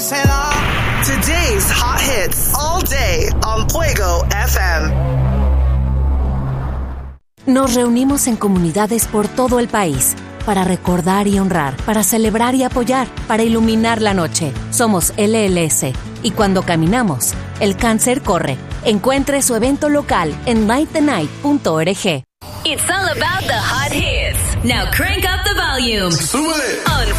Today's hot hits all day on Fuego FM. Nos reunimos en comunidades por todo el país para recordar y honrar, para celebrar y apoyar, para iluminar la noche. Somos LLS y cuando caminamos, el cáncer corre. Encuentre su evento local en lightthenight.org. It's all about the hot hits. Now crank up the volume. Súbele. On